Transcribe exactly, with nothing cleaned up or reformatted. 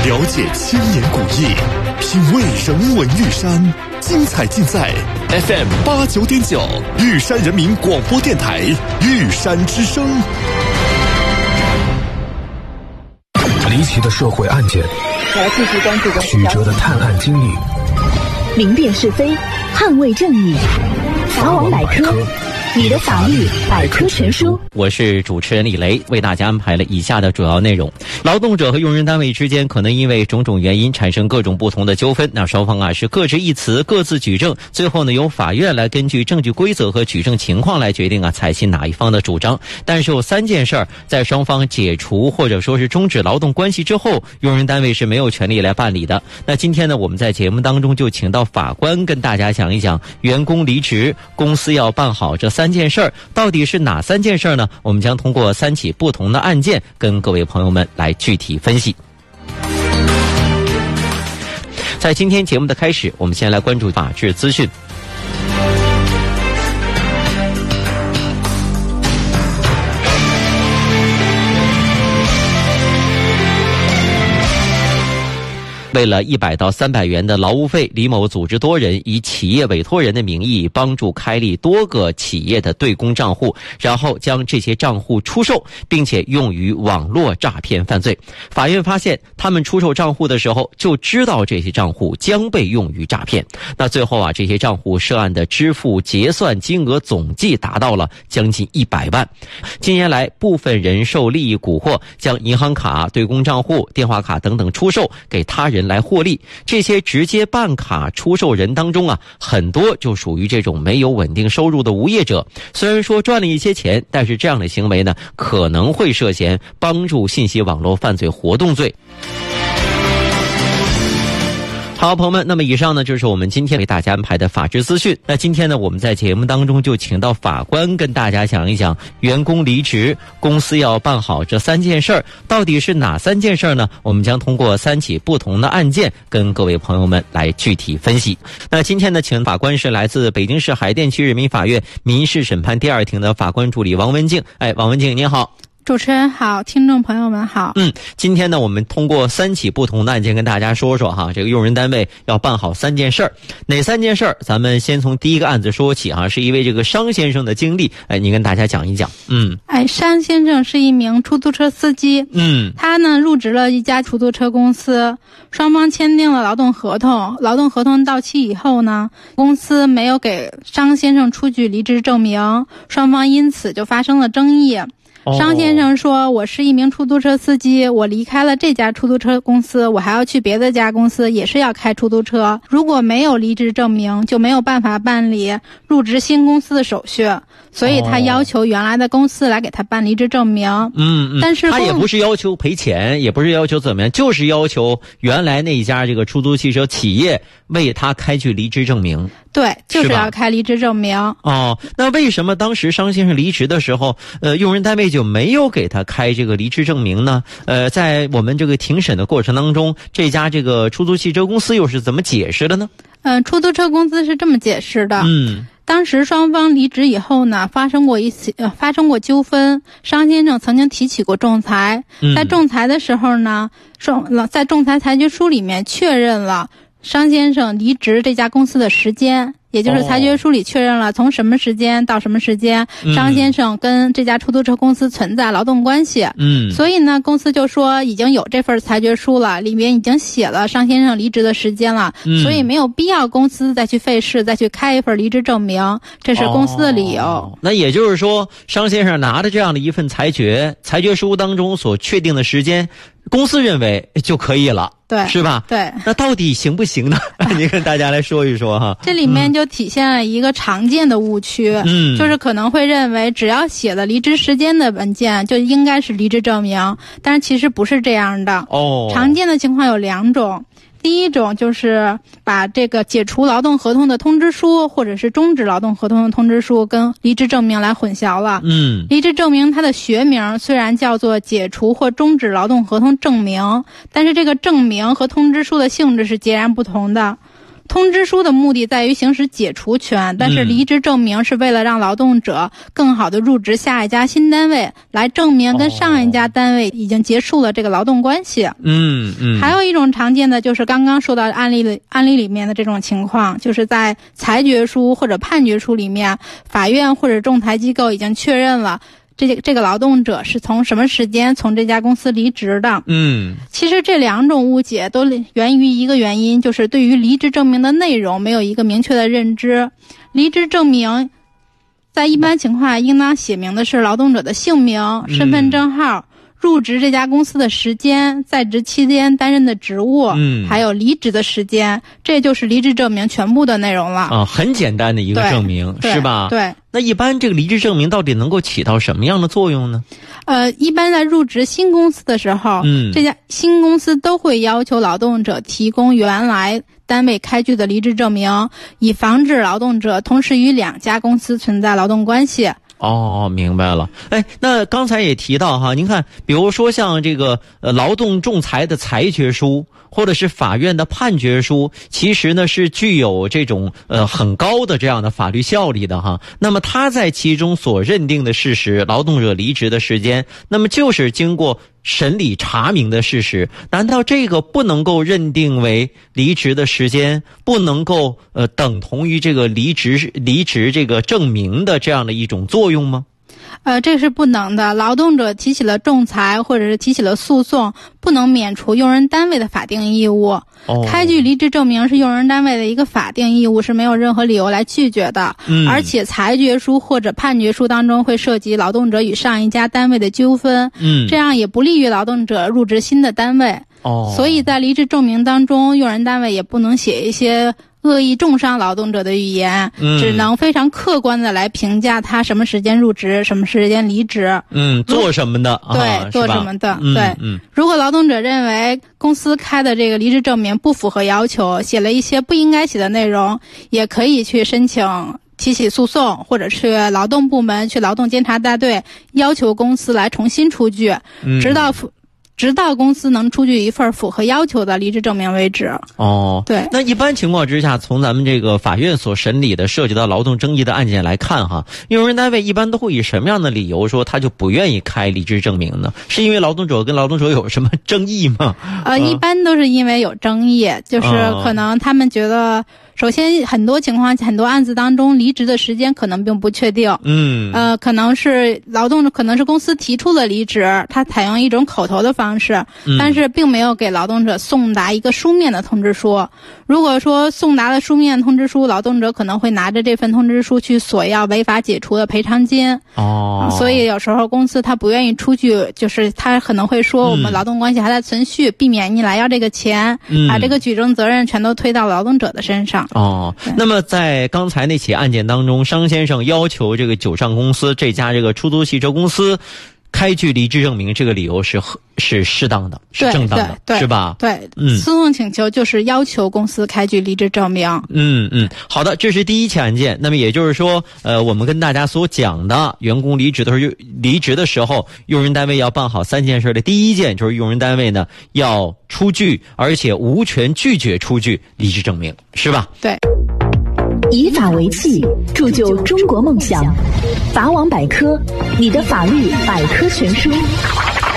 了解千年古意，品味人文玉山，精彩尽在 F M 八九点九玉山人民广播电台玉山之声。 离奇的社会案件， 我要继续关注曲折的探案经历， 明辨是非，捍卫正义。法网百科，你的法律百科全书。 我是主持人李雷，为大家安排了以下的主要内容。劳动者和用人单位之间可能因为种种原因产生各种不同的纠纷，那双方啊是各执一词，各自举证，最后呢由法院来根据证据规则和举证情况来决定啊采信哪一方的主张。但是有三件事儿，在双方解除或者说是终止劳动关系之后，用人单位是没有权利来办理的。那今天呢，我们在节目当中就请到法官跟大家讲一讲，员工离职，公司要办好这三件事儿，到底是哪三件事儿呢？我们将通过三起不同的案件跟各位朋友们来具体分析。在今天节目的开始，我们先来关注法治资讯。为了一百到三百元的劳务费，李某组织多人以企业委托人的名义帮助开立多个企业的对公账户，然后将这些账户出售，并且用于网络诈骗犯罪。法院发现他们出售账户的时候就知道这些账户将被用于诈骗。那最后啊，这些账户涉案的支付结算金额总计达到了将近一百万。近年来，部分人受利益蛊惑，将银行卡、对公账户、电话卡等等出售给他人来获利。这些直接办卡出售人当中啊，很多就属于这种没有稳定收入的无业者。虽然说赚了一些钱，但是这样的行为呢，可能会涉嫌帮助信息网络犯罪活动罪。好，朋友们，那么以上呢就是我们今天给大家安排的法治资讯。那今天呢，我们在节目当中就请到法官跟大家讲一讲，员工离职，公司要办好这三件事儿，到底是哪三件事儿呢？我们将通过三起不同的案件跟各位朋友们来具体分析。那今天呢，请法官是来自北京市海淀区人民法院民事审判第二庭的法官助理王文静。哎，王文静您好。 主持人好，听众朋友们好。 嗯，今天呢，我们通过三起不同的案件跟大家说说哈，这个用人单位要办好三件事儿。哪三件事儿？咱们先从第一个案子说起哈，是一位这个商先生的经历，哎，你跟大家讲一讲。嗯， 哎，商先生是一名出租车司机， 嗯， 他呢入职了一家出租车公司，双方签订了劳动合同，劳动合同到期以后呢，公司没有给商先生出具离职证明，双方因此就发生了争议。商先生说，我是一名出租车司机，我离开了这家出租车公司，我还要去别的家公司，也是要开出租车，如果没有离职证明，就没有办法办理入职新公司的手续，所以他要求原来的公司来给他办离职证明。 嗯嗯， 但是他也不是要求赔钱，也不是要求怎么样，就是要求原来那一家这个出租汽车企业为他开具离职证明。 对，就是要开离职证明。 哦，那为什么当时商先生离职的时候，呃，用人单位就没有给他开这个离职证明呢？呃，在我们这个庭审的过程当中，这家这个出租汽车公司又是怎么解释的呢？ 嗯、呃，出租车公司是这么解释的。 嗯。 当时双方离职以后呢，发生过一起呃发生过纠纷，商先生曾经提起过仲裁，在仲裁的时候呢，双在仲裁裁决书里面确认了商先生离职这家公司的时间，也就是裁决书里确认了从什么时间到什么时间， 嗯、 商先生跟这家出租车公司存在劳动关系。 嗯， 所以呢，公司就说已经有这份裁决书了，里面已经写了商先生离职的时间了，嗯、所以没有必要公司再去费事再去开一份离职证明，这是公司的理由。 哦、那也就是说，商先生拿着这样的一份裁决，裁决书当中所确定的时间，公司认为就可以了。 对， 是吧？ 对， 那到底行不行呢？你跟大家来说一说哈。 这里面就体现了一个常见的误区， 嗯， 就是可能会认为只要写了离职时间的文件就应该是离职证明，但是其实不是这样的。 哦， 常见的情况有两种。第一种就是把这个解除劳动合同的通知书或者是终止劳动合同的通知书跟离职证明来混淆了。 嗯， 离职证明它的学名虽然叫做解除或终止劳动合同证明，但是这个证明和通知书的性质是截然不同的。 通知书的目的在于行使解除权，但是离职证明是为了让劳动者更好的入职下一家新单位，来证明跟上一家单位已经结束了这个劳动关系。 嗯嗯。 还有一种常见的就是刚刚说到的案例里案例里面的这种情况，就是在裁决书或者判决书里面，法院或者仲裁机构已经确认了这这个劳动者是从什么时间从这家公司离职的。 嗯， 其实这两种误解都源于一个原因，就是对于离职证明的内容没有一个明确的认知。离职证明在一般情况下应当写明的是劳动者的姓名、身份证号、嗯、入职这家公司的时间、在职期间担任的职务，嗯，还有离职的时间，这就是离职证明全部的内容了。 啊，很简单的一个证明，是吧？ 对。 那一般这个离职证明到底能够起到什么样的作用呢？ 呃，一般在入职新公司的时候，嗯，这家新公司都会要求劳动者提供原来单位开具的离职证明，以防止劳动者同时与两家公司存在劳动关系。 哦，明白了。哎，那刚才也提到哈，您看，比如说像这个呃劳动仲裁的裁决书，或者是法院的判决书，其实呢是具有这种呃很高的这样的法律效力的哈。那么他在其中所认定的事实，劳动者离职的时间，那么就是经过审理查明的事实，难道这个不能够认定为离职的时间，不能够呃等同于这个离职离职这个证明的这样的一种作用吗？ 呃，这是不能的。劳动者提起了仲裁或者是提起了诉讼，不能免除用人单位的法定义务。哦，开具离职证明是用人单位的一个法定义务，是没有任何理由来拒绝的。嗯，而且裁决书或者判决书当中会涉及劳动者与上一家单位的纠纷，嗯，这样也不利于劳动者入职新的单位。哦，所以在离职证明当中，用人单位也不能写一些恶意重伤劳动者的语言，嗯，只能非常客观的来评价他什么时间入职，什么时间离职， 嗯，做什么的， 对， 啊、 做什么的， 嗯、 对、 嗯。 如果劳动者认为公司开的这个离职证明不符合要求，写了一些不应该写的内容，也可以去申请提起诉讼，或者去劳动部门、去劳动监察大队要求公司来重新出具，嗯、直到直到公司能出具一份符合要求的离职证明为止。 哦， 对。 那一般情况之下，从咱们这个法院所审理的涉及到劳动争议的案件来看哈，用人单位一般都会以什么样的理由说他就不愿意开离职证明呢？是因为劳动者跟劳动者有什么争议吗？ 呃，一般都是因为有争议，就是可能他们觉得，首先很多情况很多案子当中离职的时间可能并不确定，嗯，呃，可能是劳动者可能是公司提出了离职，他采用一种口头的方式，嗯、但是并没有给劳动者送达一个书面的通知书。如果说送达了书面通知书，劳动者可能会拿着这份通知书去索要违法解除的赔偿金。哦，所以有时候公司他不愿意出具，就是他可能会说我们劳动关系还在存续，嗯、避免你来要这个钱，嗯、把这个举证责任全都推到劳动者的身上。 哦，那么在刚才那起案件当中，商先生要求这个九上公司这家这个出租汽车公司开具离职证明，这个理由是是适当的，是正当的，是吧？ 对，嗯，诉讼请求就是要求公司开具离职证明。 嗯嗯，好的，这是第一起案件。那么也就是说，呃，我们跟大家所讲的，员工离职的时候，离职的时候，用人单位要办好三件事的。第一件就是用人单位呢要出具，而且无权拒绝出具离职证明，是吧？ 对。 以法为器，铸就中国梦想。法网百科，你的法律百科全书。